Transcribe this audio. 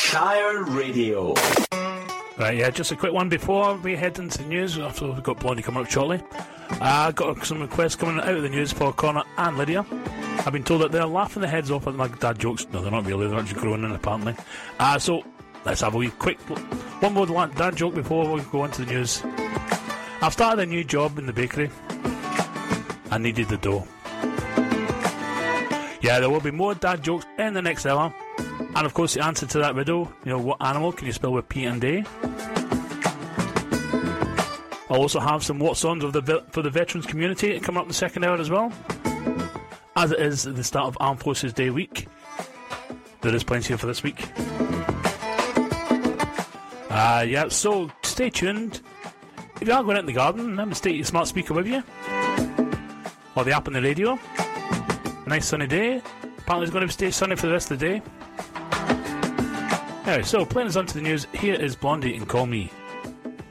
Shire Radio. Right, yeah, just a quick one before we head into the news. After we've got Blondie coming up shortly. Got some requests coming out of the news for Connor and Lydia. I've been told that they're laughing their heads off at my dad jokes. No, they're not really. They're just growing in, apparently. So let's have a wee quick one more dad joke before we go into the news. I've started a new job in the bakery. I needed the dough. Yeah, there will be more dad jokes in the next hour. And of course, the answer to that riddle, what animal can you spell with P and A? I'll also have some what songs for the veterans community coming up in the second hour as well. As it is the start of Armed Forces Day week, there is plenty for this week. So stay tuned. If you are going out in the garden, remember to take your smart speaker with you. Or the app on the radio. A nice sunny day. Apparently it's going to stay sunny for the rest of the day. Anyway, so playing us on to the news, here is Blondie and Call Me.